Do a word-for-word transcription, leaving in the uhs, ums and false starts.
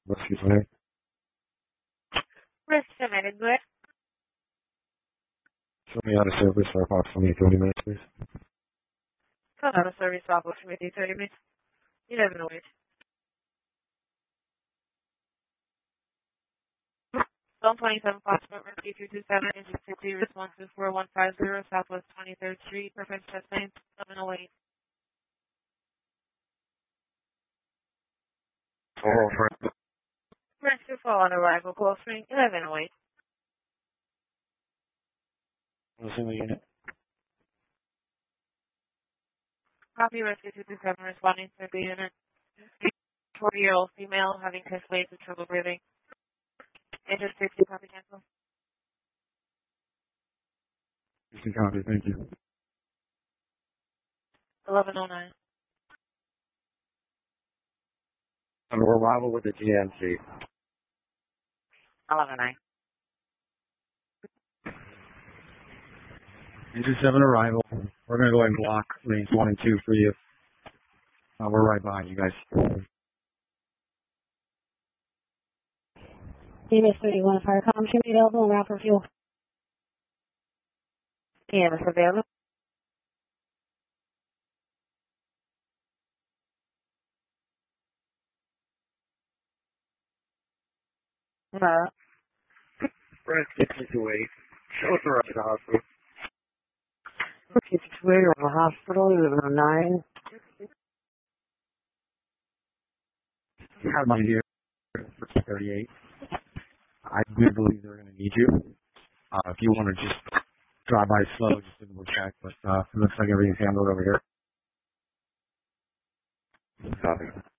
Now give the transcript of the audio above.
Rescue twenty. Rescue United, go ahead. Show me out of service for approximately thirty minutes, please. Phone out of service for approximately thirty minutes. eleven oh eight. Zone twenty-seven, Passport Rescue two two seven, engine city, response two four one five zero, Southwest twenty-third Street, Perfect Chest Lane, eleven oh eight. Oh, for Rescue fall on arrival, call string eleven oh eight. what's in the unit? Copy Rescue two two seven responding to the unit. forty-year-old female having chest waves with trouble breathing. Engine safety, copy cancel. You can copy, thank you. eleven oh nine. On arrival with the G M C. eleven oh nine. Engine seven arrival. We're going to go ahead and block lanes one and two for you. Uh, we're right behind you guys. E M S thirty-one, Firecom should be available and route for fuel. E M S available. No. Rescue two two eight. Show us around to the hospital. Rescue two two eight over hospital, eleven oh nine. You have my here for thirty-eight. I do believe they're going to need you. Uh, if you want to just drive by slow, just double check. But uh, it looks like everything's handled over here. Copy.